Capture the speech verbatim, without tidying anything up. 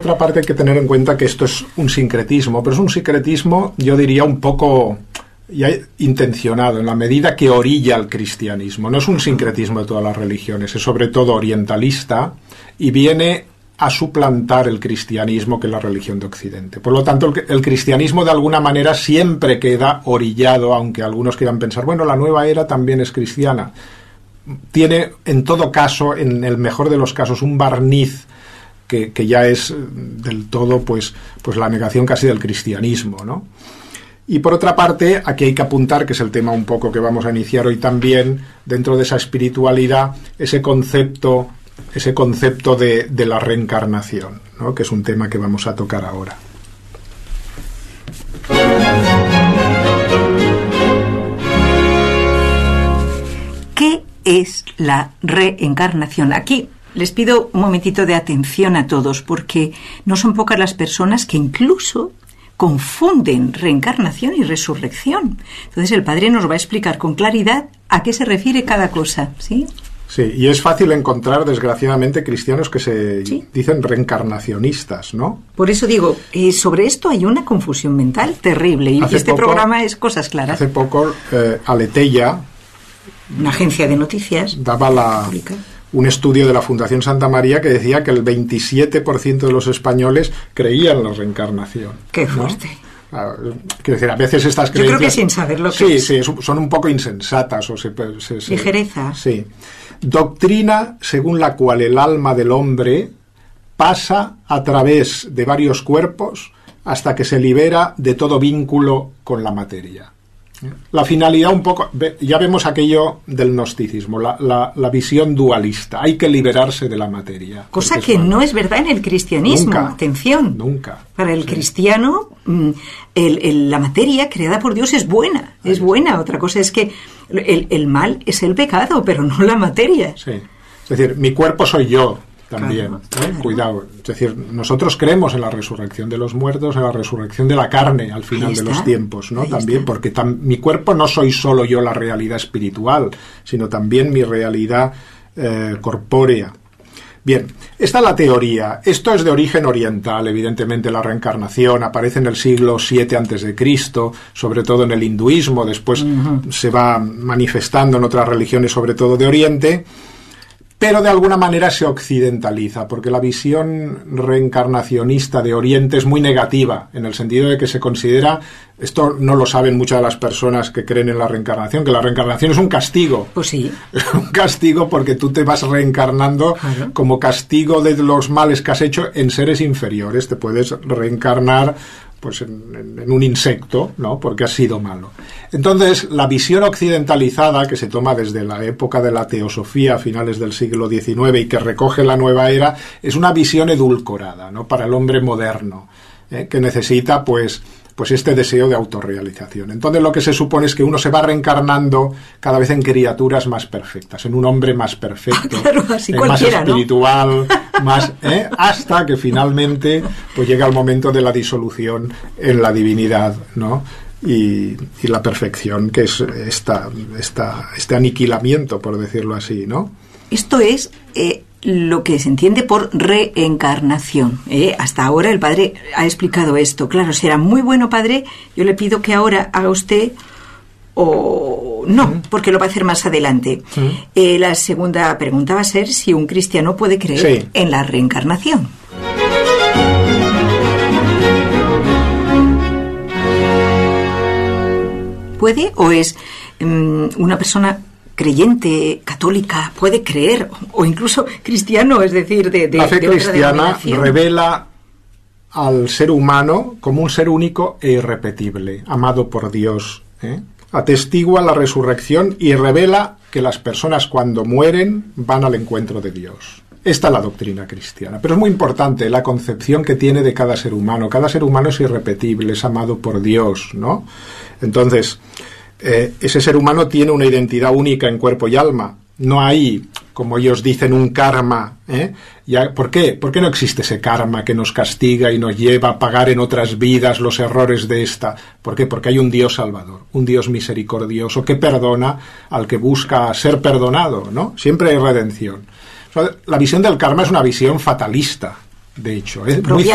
otra parte hay que tener en cuenta que esto es un sincretismo, pero es un sincretismo, yo diría, un poco ya intencionado, en la medida que orilla al cristianismo. No es un sincretismo de todas las religiones, es sobre todo orientalista y viene a suplantar el cristianismo, que es la religión de Occidente. Por lo tanto, el, el cristianismo de alguna manera siempre queda orillado, aunque algunos quieran pensar, bueno, la nueva era también es cristiana. Tiene, en todo caso, en el mejor de los casos, un barniz que, que ya es del todo, pues, pues la negación casi del cristianismo, ¿no? Y por otra parte, aquí hay que apuntar, que es el tema un poco que vamos a iniciar hoy también, dentro de esa espiritualidad, ese concepto ese concepto de, de la reencarnación, ¿no? Que es un tema que vamos a tocar ahora. ¿Qué es la reencarnación? Aquí les pido un momentito de atención a todos, porque no son pocas las personas que incluso confunden reencarnación y resurrección. Entonces el padre nos va a explicar con claridad a qué se refiere cada cosa, ¿sí? Sí, y es fácil encontrar, desgraciadamente, cristianos que se ¿Sí? dicen reencarnacionistas, ¿no? Por eso digo, eh, sobre esto hay una confusión mental terrible, y hace este poco, programa es Cosas Claras. Hace poco, eh, Aleteia, una agencia de noticias, daba la, un estudio de la Fundación Santa María que decía que el veintisiete por ciento de los españoles creían en la reencarnación. ¡Qué fuerte! ¿No? Quiero decir, a veces estas creencias... Yo creo que sin saber lo que sí, es. Sí, son un poco insensatas. O se, se, se, Ligereza. Sí. Doctrina según la cual el alma del hombre pasa a través de varios cuerpos hasta que se libera de todo vínculo con la materia. La finalidad un poco... Ya vemos aquello del gnosticismo, la, la, la visión dualista. Hay que liberarse de la materia. Cosa que no es verdad en el cristianismo. Nunca, Atención. Nunca. Para el sí. cristiano, el, el, la materia creada por Dios es buena. Es buena. Otra cosa es que el, el mal es el pecado, pero no la materia. Sí. Es decir, mi cuerpo soy yo. También, claro, ¿eh? claro. Cuidado. Es decir, nosotros creemos en la resurrección de los muertos, en la resurrección de la carne al final de los tiempos, ¿no? Ahí también, está. porque tam, mi cuerpo no soy solo yo la realidad espiritual, sino también mi realidad eh, corpórea. Bien, esta es la teoría. Esto es de origen oriental, evidentemente la reencarnación aparece en el siglo siete antes de Cristo, sobre todo en el hinduismo, después uh-huh. se va manifestando en otras religiones, sobre todo de Oriente. Pero de alguna manera se occidentaliza, porque la visión reencarnacionista de Oriente es muy negativa, en el sentido de que se considera, esto no lo saben muchas de las personas que creen en la reencarnación, que la reencarnación es un castigo. Pues sí. Es un castigo porque tú te vas reencarnando claro. como castigo de los males que has hecho en seres inferiores. Te puedes reencarnar pues en, en, en un insecto, ¿no? Porque has sido malo. Entonces, la visión occidentalizada, que se toma desde la época de la teosofía a finales del siglo diecinueve y que recoge la nueva era, es una visión edulcorada, ¿no? Para el hombre moderno, ¿eh? Que necesita, pues, pues este deseo de autorrealización. Entonces, lo que se supone es que uno se va reencarnando cada vez en criaturas más perfectas, en un hombre más perfecto, claro, así eh, más espiritual, ¿no? más, ¿eh? hasta que finalmente pues llega el momento de la disolución en la divinidad, ¿no? Y, y la perfección, que es esta, esta, este aniquilamiento, por decirlo así, ¿no? Esto es eh, lo que se entiende por reencarnación. ¿eh? Hasta ahora el padre ha explicado esto. Claro, si era muy bueno, padre, yo le pido que ahora haga usted o no, porque lo va a hacer más adelante. Sí. Eh, la segunda pregunta va a ser si un cristiano puede creer sí. en la reencarnación. ¿Puede o es um, una persona creyente, católica, puede creer, o incluso cristiano, es decir, de, de la fe de cristiana revela al ser humano como un ser único e irrepetible, amado por Dios, ¿eh? Atestigua la resurrección y revela que las personas cuando mueren van al encuentro de Dios. Esta es la doctrina cristiana, pero es muy importante la concepción que tiene de cada ser humano. Cada ser humano es irrepetible, es amado por Dios, ¿no? Entonces, eh, ese ser humano tiene una identidad única en cuerpo y alma. No hay, como ellos dicen, un karma, ¿eh? Ya, ¿por qué? ¿Por qué no existe ese karma que nos castiga y nos lleva a pagar en otras vidas los errores de esta? ¿Por qué? Porque hay un Dios salvador, un Dios misericordioso que perdona al que busca ser perdonado, ¿no? Siempre hay redención. La visión del karma es una visión fatalista, de hecho, ¿eh? Muy